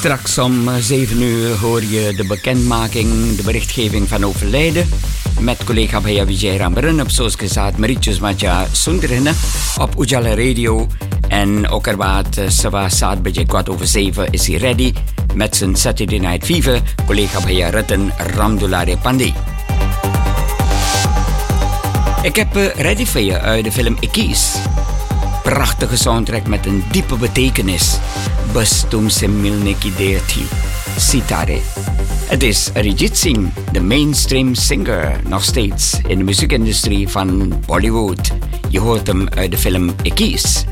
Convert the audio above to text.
Straks om 7 uur hoor je de bekendmaking, de berichtgeving van overlijden. Met collega Bhaiya Vijay Rambaran op zoals gezegd Mauritius Maja Sundarine op Ujala Radio. En ook er wat Sawa Saad bij 7:15 is hij ready met zijn Saturday Night Fever. Collega Bhaiya Ratan Ramdulare Pandey. Ik heb ready voor je uit de film Ikis. Prachtige soundtrack met een diepe betekenis. Bas tumse milne ki deer thi, Sitare. Het is Arijit Singh, de mainstream singer, nog steeds in de muziekindustrie van Bollywood. Je hoort hem uit de film Ikis.